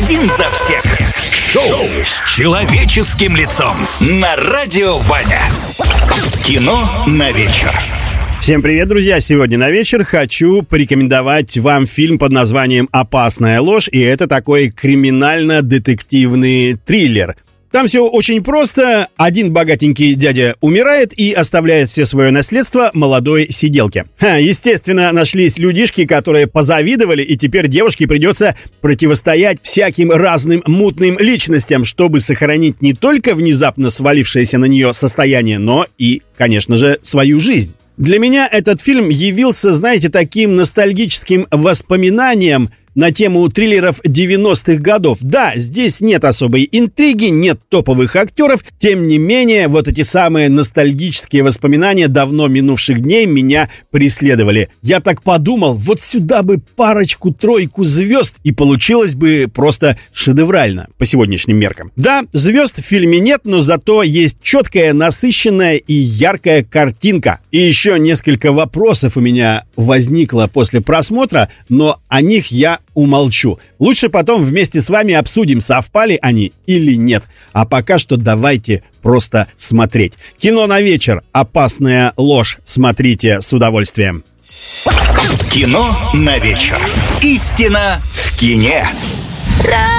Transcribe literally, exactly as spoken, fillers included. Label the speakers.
Speaker 1: один за всех. Шоу с человеческим лицом на Радио Ваня. Кино на вечер.
Speaker 2: Всем привет, друзья! Сегодня на вечер хочу порекомендовать вам фильм под названием «Опасная ложь», и это такой криминально-детективный триллер. Там все очень просто. Один богатенький дядя умирает и оставляет все свое наследство молодой сиделке. Ха, естественно, нашлись людишки, которые позавидовали, и теперь девушке придется противостоять всяким разным мутным личностям, чтобы сохранить не только внезапно свалившееся на нее состояние, но и, конечно же, свою жизнь. Для меня этот фильм явился, знаете, таким ностальгическим воспоминанием на тему триллеров девяностых годов. Да, здесь нет особой интриги, нет топовых актеров. Тем не менее, вот эти самые ностальгические воспоминания давно минувших дней меня преследовали. Я так подумал, вот сюда бы парочку-тройку звезд, и получилось бы просто шедеврально по сегодняшним меркам. Да, звезд в фильме нет, но зато есть четкая, насыщенная и яркая картинка. И еще несколько вопросов у меня возникло после просмотра, но о них я умолчу. Лучше потом вместе с вами обсудим, совпали они или нет. А пока что давайте просто смотреть. Кино на вечер. «Опасная ложь». Смотрите с удовольствием.
Speaker 1: Кино на вечер. Истина в кине.